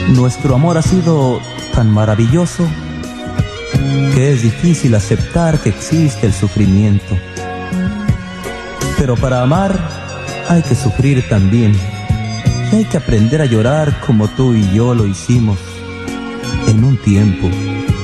Nuestro amor ha sido tan maravilloso que es difícil aceptar que existe el sufrimiento. Pero para amar hay que sufrir también. Y hay que aprender a llorar como tú y yo lo hicimos en un tiempo.